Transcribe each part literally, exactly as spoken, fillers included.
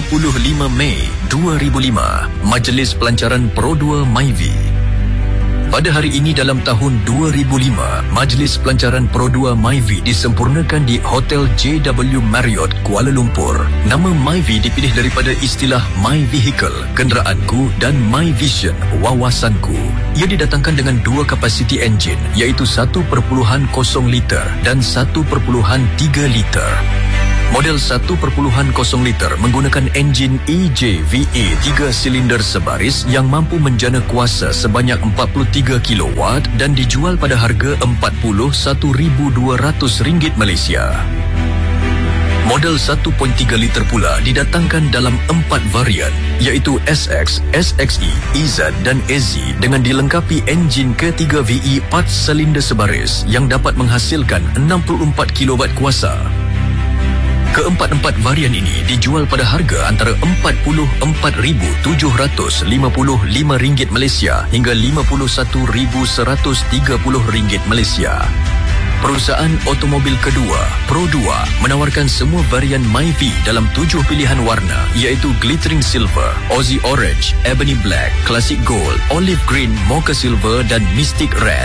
puluh lima Mei dua ribu lima, Majlis Pelancaran Pro dua Myvi. Pada hari ini dalam tahun dua ribu lima, Majlis Pelancaran Pro dua Myvi disempurnakan di Hotel J W Marriott, Kuala Lumpur. Nama Myvi dipilih daripada istilah My Vehicle, kenderaanku, dan My Vision, wawasanku. Ia didatangkan dengan dua kapasiti enjin, iaitu satu perpuluhan kosong liter dan satu perpuluhan tiga liter. Model satu perpuluhan kosong liter menggunakan enjin E J V A tiga silinder sebaris yang mampu menjana kuasa sebanyak empat puluh tiga kilowatt dan dijual pada harga empat puluh satu ribu dua ratus ringgit Malaysia. Model satu perpuluhan tiga liter pula didatangkan dalam empat varian, iaitu S X, S X E, E Z dan S Z dengan dilengkapi enjin K tiga V E empat silinder sebaris yang dapat menghasilkan enam puluh empat kilowatt kuasa. Keempat-empat varian ini dijual pada harga antara empat puluh empat ribu tujuh ratus lima puluh lima ringgit Malaysia hingga lima puluh satu ribu seratus tiga puluh ringgit Malaysia. Perusahaan automobil kedua, Pro dua, menawarkan semua varian Myvi dalam tujuh pilihan warna, iaitu Glittering Silver, Aussie Orange, Ebony Black, Classic Gold, Olive Green, Mocha Silver dan Mystic Red.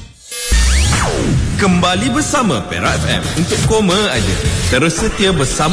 Kembali bersama Perak F M untuk koma aja. Terus setia bersama